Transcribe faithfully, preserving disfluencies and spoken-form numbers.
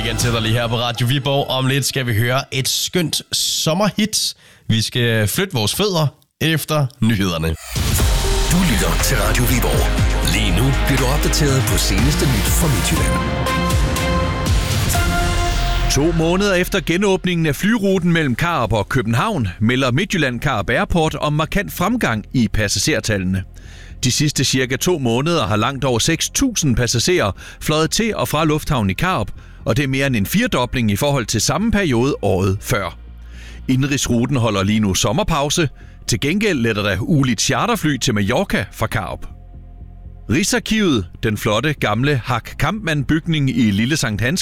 igen til dig lige her på Radio Viborg. Om lidt skal vi høre et skønt sommerhit. Vi skal flytte vores fødder efter nyhederne. Du lytter til Radio Viborg. Lige nu bliver du opdateret på seneste nyt fra Midtjylland. To måneder efter genåbningen af flyruten mellem Karup og København, melder Midtjylland Karup Airport om markant fremgang i passagertallene. De sidste cirka to måneder har langt over seks tusind passagerer fløjet til og fra lufthavnen i Karup, og det er mere end en firedobling i forhold til samme periode året før. Indenrigsruten holder lige nu sommerpause. Til gengæld letter der ugeligt charterfly til Mallorca fra Karup. Rigsarkivet, den flotte gamle Hack Kampmann-bygning i Lille Sankt Hans